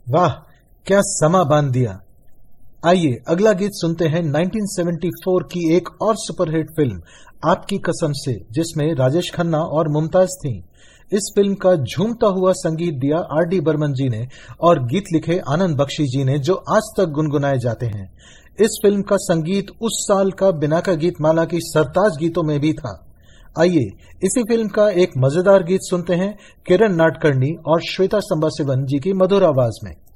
वाह, क्या समा बांध दिया। आइए अगला गीत सुनते हैं 1974 की एक और सुपरहिट फिल्म आपकी कसम से, जिसमें राजेश खन्ना और मुमताज थीं। इस फिल्म का झूमता हुआ संगीत दिया R.D. बर्मन जी ने और गीत लिखे आनंद बख्शी जी ने, जो आज तक गुनगुनाए जाते हैं। इस फिल्म का संगीत उस साल का बिनाका गीत माला की सरताज गीतों में भी था। आइए इसी फिल्म का एक मजेदार गीत सुनते हैं किरण नाडकर्णी और श्वेता संबाशिवन जी की मधुर आवाज में।